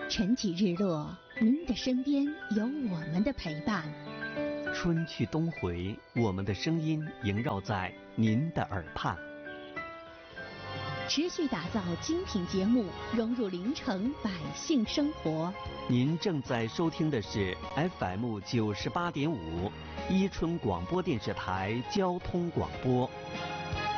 晨起日落，您的身边有我们的陪伴。 春去冬回，我们的声音萦绕在您的耳畔。 持续打造精品节目，融入临城百姓生活。 您正在收听的是 FM98.5伊春广播电视台交通广播。